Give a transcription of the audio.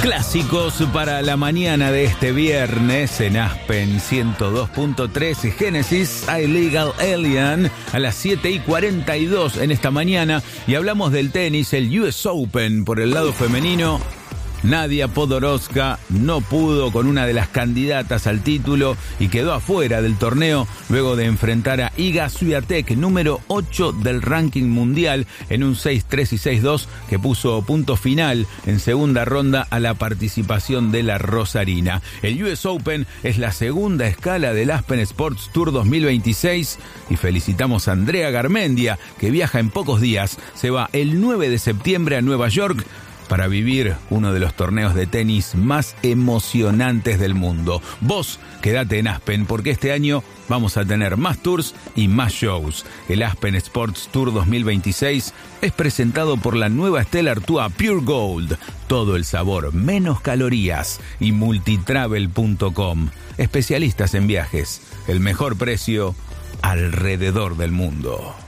Clásicos para la mañana de este viernes en Aspen 102.3 Génesis, Illegal Alien a las 7:42 en esta mañana, y hablamos del tenis, el US Open por el lado femenino. Nadia Podoroska no pudo con una de las candidatas al título y quedó afuera del torneo luego de enfrentar a Iga Swiatek, número 8 del ranking mundial, en un 6-3 y 6-2 que puso punto final en segunda ronda a la participación de la rosarina. El US Open es la segunda escala del Aspen Sports Tour 2026 y felicitamos a Andrea Garmendia, que viaja en pocos días. Se va el 9 de septiembre a Nueva York para vivir uno de los torneos de tenis más emocionantes del mundo. Vos quedate en Aspen, porque este año vamos a tener más tours y más shows. El Aspen Sports Tour 2026 es presentado por la nueva Stellar Tour Pure Gold. Todo el sabor, menos calorías, y multitravel.com. Especialistas en viajes, el mejor precio alrededor del mundo.